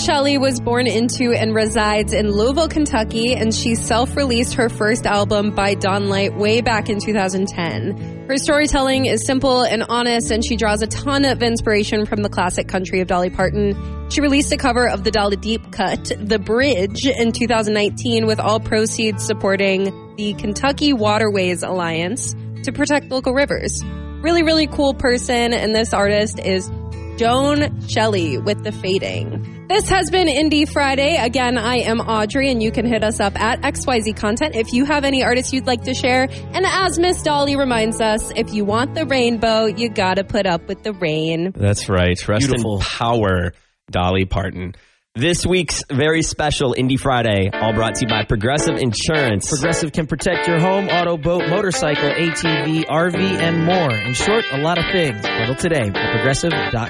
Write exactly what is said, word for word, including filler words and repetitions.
Shelley was born into and resides in Louisville, Kentucky, and she self-released her first album, By Dawnlight, way back in two thousand ten. Her storytelling is simple and honest, and she draws a ton of inspiration from the classic country of Dolly Parton. She released a cover of the Dolly Deep cut, The Bridge, in two thousand nineteen, with all proceeds supporting the Kentucky Waterways Alliance to protect local rivers. Really, really cool person, and this artist is Joan Shelley with The Fading. This has been Indie Friday. Again, I am Audrey, and you can hit us up at X Y Z Content if you have any artists you'd like to share. And as Miss Dolly reminds us, if you want the rainbow, you gotta put up with the rain. That's right. Rest Beautiful. in power, Dolly Parton. This week's very special Indie Friday, all brought to you by Progressive Insurance. Progressive can protect your home, auto, boat, motorcycle, A T V, R V, and more. In short, a lot of things. Bundle today at progressive dot com.